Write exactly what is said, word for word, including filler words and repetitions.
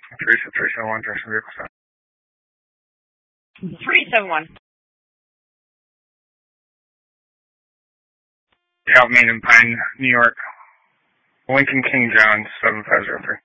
three three seven one, Jackson Vehicle Stop. three seven one. Count Main and Pine, New York. Lincoln King John, seven five zero three.